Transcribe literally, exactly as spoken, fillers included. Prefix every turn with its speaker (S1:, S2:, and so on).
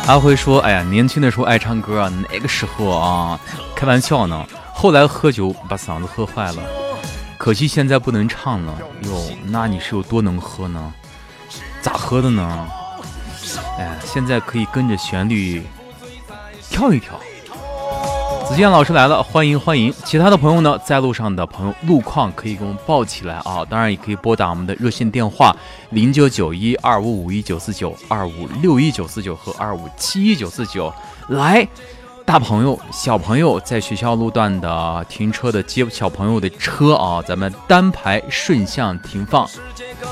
S1: 阿辉说：“哎呀，年轻的时候爱唱歌啊，那个时候啊，开玩笑呢。后来喝酒把嗓子喝坏了，可惜现在不能唱了。哟，那你是有多能喝呢？咋喝的呢？哎，现在可以跟着旋律跳一跳。”子健老师来了，欢迎欢迎！其他的朋友呢，在路上的朋友路况可以给我们报起来啊，当然也可以拨打我们的热线电话零九九一二五五一九四九、二五六一九四九和二五七一九四九。来，大朋友、小朋友在学校路段的停车的接小朋友的车啊，咱们单排顺向停放。